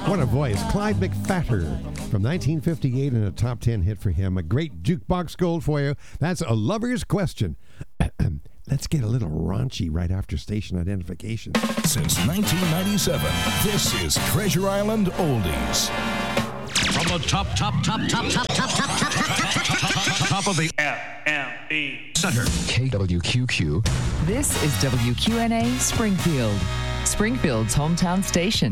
What a voice. Clyde McPhatter from 1958 and a top 10 hit for him. A great jukebox gold for you. That's A Lover's Question. Let's get a little raunchy right after station identification. Since 1997, this is Treasure Island Oldies. From the top of the FME Center. KWQQ. This is WQNA Springfield, Springfield's hometown station.